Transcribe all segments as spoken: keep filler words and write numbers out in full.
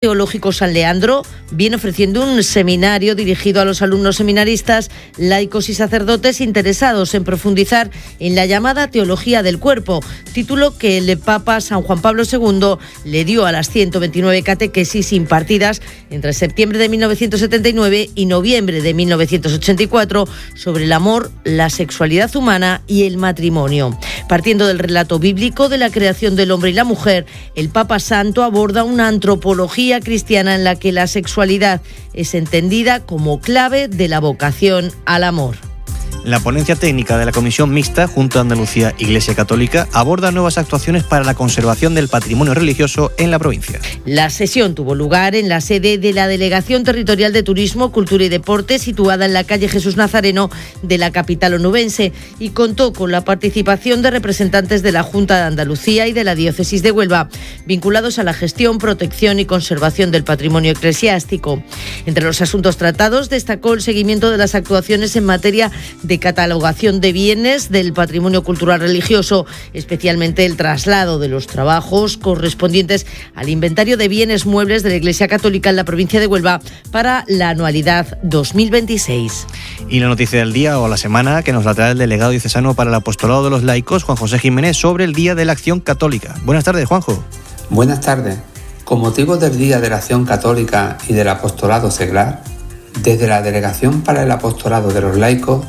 Teológico San Leandro viene ofreciendo un seminario dirigido a los alumnos seminaristas, laicos y sacerdotes interesados en profundizar en la llamada teología del cuerpo, título que el Papa San Juan Pablo segundo le dio a las ciento veintinueve catequesis impartidas entre septiembre de mil novecientos setenta y nueve y noviembre de mil novecientos ochenta y cuatro sobre el amor, la sexualidad humana y el matrimonio. Partiendo del relato bíblico de la creación del hombre y la mujer, el Papa Santo aborda una antropología cristiana en la que la sexualidad es entendida como clave de la vocación al amor. La ponencia técnica de la Comisión Mixta Junta de Andalucía Iglesia Católica aborda nuevas actuaciones para la conservación del patrimonio religioso en la provincia. La sesión tuvo lugar en la sede de la Delegación Territorial de Turismo, Cultura y Deporte, situada en la calle Jesús Nazareno de la capital onubense, y contó con la participación de representantes de la Junta de Andalucía y de la Diócesis de Huelva, vinculados a la gestión, protección y conservación del patrimonio eclesiástico. Entre los asuntos tratados destacó el seguimiento de las actuaciones en materia de de catalogación de bienes del patrimonio cultural religioso, especialmente el traslado de los trabajos correspondientes al inventario de bienes muebles de la Iglesia Católica en la provincia de Huelva para la anualidad dos mil veintiséis. Y la noticia del día o la semana que nos la trae el delegado diocesano para el apostolado de los laicos, Juan José Jiménez, sobre el Día de la Acción Católica. Buenas tardes, Juanjo. Buenas tardes. Con motivo del Día de la Acción Católica y del apostolado seglar, desde la Delegación para el Apostolado de los Laicos,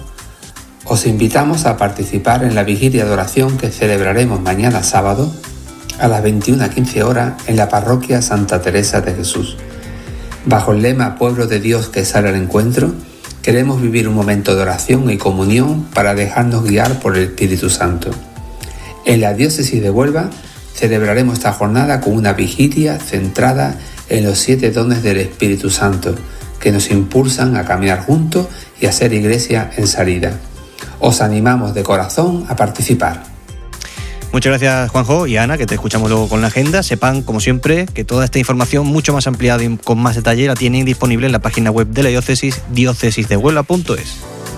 os invitamos a participar en la vigilia de oración que celebraremos mañana sábado a las veintiuna quince horas en la parroquia Santa Teresa de Jesús. Bajo el lema Pueblo de Dios que sale al encuentro, queremos vivir un momento de oración y comunión para dejarnos guiar por el Espíritu Santo. En la diócesis de Huelva celebraremos esta jornada con una vigilia centrada en los siete dones del Espíritu Santo que nos impulsan a caminar juntos y a ser iglesia en salida. Os animamos de corazón a participar. Muchas gracias, Juanjo, y Ana, que te escuchamos luego con la agenda. Sepan, como siempre, que toda esta información mucho más ampliada y con más detalle la tienen disponible en la página web de la diócesis, diócesis de huelva punto es.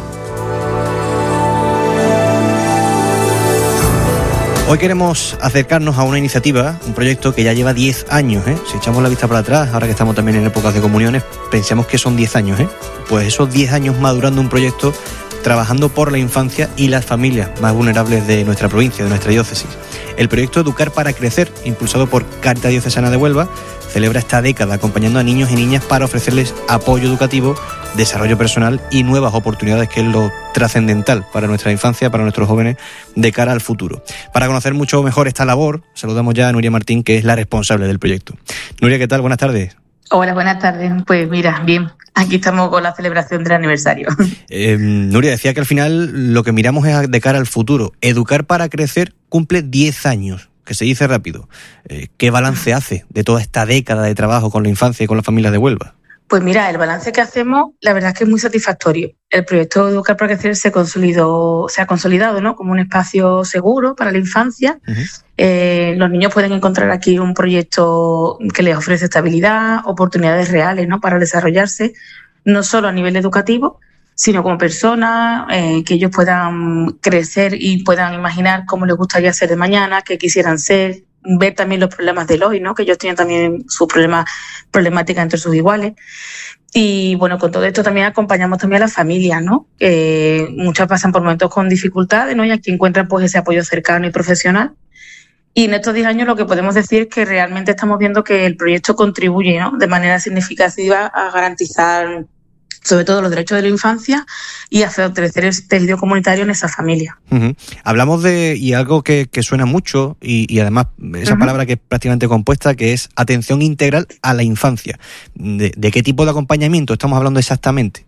Hoy queremos acercarnos a una iniciativa, un proyecto que ya lleva diez años, ¿eh? Si echamos la vista para atrás, ahora que estamos también en épocas de comuniones, pensamos que son diez años, ¿eh? Pues esos diez años madurando un proyecto trabajando por la infancia y las familias más vulnerables de nuestra provincia, de nuestra diócesis. El proyecto Educar para Crecer, impulsado por Cáritas Diocesana de Huelva, celebra esta década acompañando a niños y niñas para ofrecerles apoyo educativo, desarrollo personal y nuevas oportunidades, que es lo trascendental para nuestra infancia, para nuestros jóvenes, de cara al futuro. Para conocer mucho mejor esta labor, saludamos ya a Nuria Martín, que es la responsable del proyecto. Nuria, ¿qué tal? Buenas tardes. Hola, buenas tardes. Pues mira, bien, aquí estamos con la celebración del aniversario. Eh, Nuria, decía que al final lo que miramos es de cara al futuro. Educar para Crecer cumple diez años, que se dice rápido. Eh, ¿Qué balance hace de toda esta década de trabajo con la infancia y con las familias de Huelva? Pues mira, el balance que hacemos, la verdad es que es muy satisfactorio. El proyecto Educar para Crecer se consolidó, se ha consolidado, ¿no?, como un espacio seguro para la infancia. Uh-huh. Eh, los niños pueden encontrar aquí un proyecto que les ofrece estabilidad, oportunidades reales, ¿no?, para desarrollarse, no solo a nivel educativo, sino como personas, eh, que ellos puedan crecer y puedan imaginar cómo les gustaría ser de mañana, qué quisieran ser, ver también los problemas del hoy, ¿no?, que ellos tienen también sus problemas, problemáticas entre sus iguales. Y bueno, con todo esto también acompañamos también a las familias, ¿no?, que muchas pasan por momentos con dificultades, ¿no?, y aquí encuentran pues ese apoyo cercano y profesional. Y en estos diez años lo que podemos decir es que realmente estamos viendo que el proyecto contribuye, ¿no?, de manera significativa a garantizar sobre todo los derechos de la infancia y a fortalecer el tejido comunitario en esa familia. Uh-huh. Hablamos de, y algo que, que suena mucho, y, y además esa uh-huh. palabra que es prácticamente compuesta, que es atención integral a la infancia. ¿De, de qué tipo de acompañamiento estamos hablando exactamente?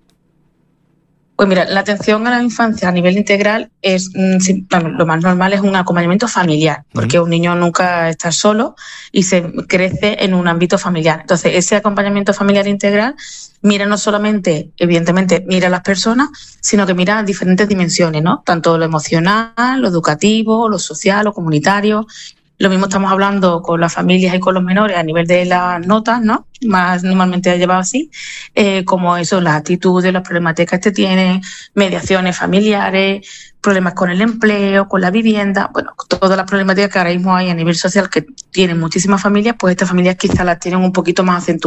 Pues mira, la atención a la infancia a nivel integral es, bueno, lo más normal es un acompañamiento familiar, porque uh-huh. un niño nunca está solo y se crece en un ámbito familiar. Entonces, ese acompañamiento familiar integral mira no solamente, evidentemente, mira a las personas, sino que mira diferentes dimensiones, ¿no? Tanto lo emocional, lo educativo, lo social, lo comunitario. Lo mismo estamos hablando con las familias y con los menores a nivel de las notas, ¿no? Más normalmente ha llevado así, eh, como eso, las actitudes, las problemáticas que tienen, mediaciones familiares, problemas con el empleo, con la vivienda, bueno, todas las problemáticas que ahora mismo hay a nivel social que tienen muchísimas familias, pues estas familias quizás las tienen un poquito más acentuadas.